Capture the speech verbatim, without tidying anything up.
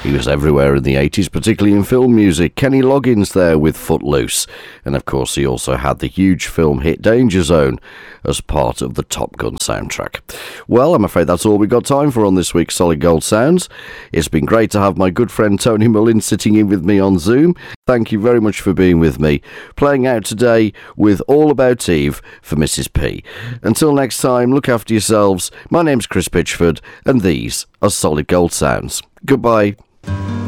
He was everywhere in the eighties, particularly in film music. Kenny Loggins there with Footloose. And of course he also had the huge film hit Danger Zone as part of the Top Gun soundtrack. Well, I'm afraid that's all we've got time for on this week's Solid Gold Sounds. It's been great to have my good friend Tony Mullins sitting in with me on Zoom. Thank you very much for being with me. Playing out today with All About Eve for Missus P. Until next time, look after yourselves. My name's Chris Pitchford, and these are Solid Gold Sounds. Goodbye.